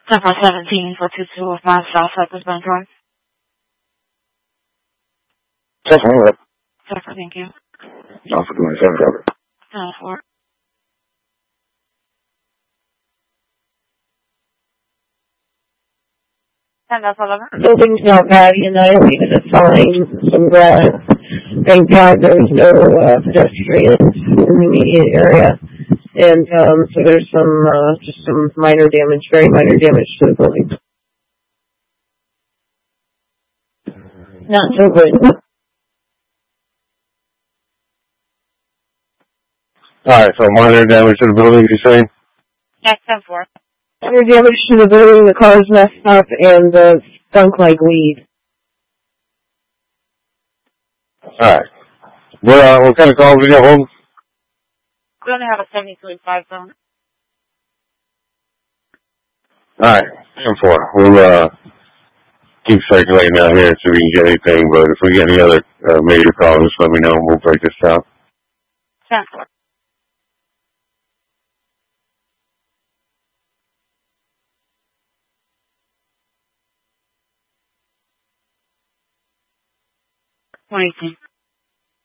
10-4-17 for 22 with my South Cypress Bank Drive. 10-4, what? 10-4, thank you. Alpha 27, cover. 10-4. Building's not bad, you know, even a sign, some grass. Thank God there's no pedestrians in the immediate area. And so there's just some minor damage, very minor damage to the building. Not so good. Alright, so minor damage to the building, you're saying? Yeah, 10-4. Minor damage to the building, the car's messed up, and stunk like weed. Alright. What kind of calls do you have home? We only have a 72.5 zone. Alright, 10-4. We'll keep circulating out here so we can get anything, but if we get any other major calls, just let me know and we'll break this down. 10-4. Twenty-two.